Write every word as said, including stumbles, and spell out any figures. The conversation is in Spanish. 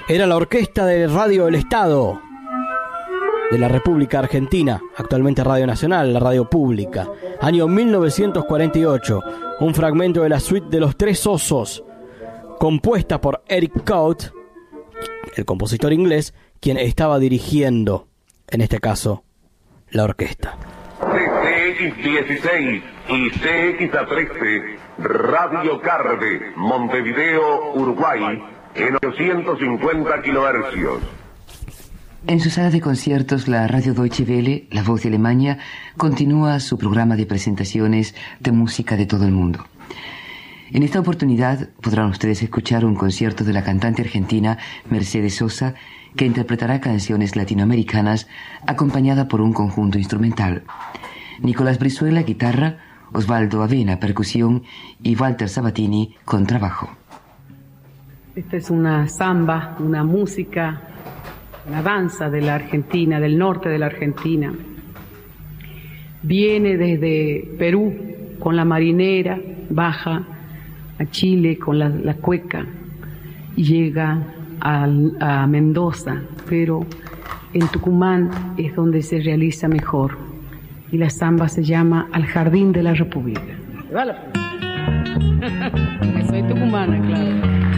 Era la orquesta de Radio del Estado de la República Argentina, actualmente Radio Nacional, la radio pública. Año mil novecientos cuarenta y ocho, un fragmento de la suite de Los Tres Osos, compuesta por Eric Coate, el compositor inglés, quien estaba dirigiendo, en este caso, la orquesta. C C X dieciséis y C X A trece, Radio Carve, Montevideo, Uruguay, en ochocientos cincuenta kilohercios. En su sala de conciertos, la Radio Deutsche Welle, la voz de Alemania, continúa su programa de presentaciones de música de todo el mundo. En esta oportunidad podrán ustedes escuchar un concierto de la cantante argentina Mercedes Sosa, que interpretará canciones latinoamericanas acompañada por un conjunto instrumental. Nicolás Brizuela, guitarra, Osvaldo Avena, percusión y Walter Sabatini, contrabajo. Esta es una samba, una música, una danza de la Argentina, del norte de la Argentina. Viene desde Perú con la marinera, baja a Chile con la, la cueca y llega a, a Mendoza, pero en Tucumán es donde se realiza mejor. Y la samba se llama Al Jardín de la República. Soy tucumana, claro.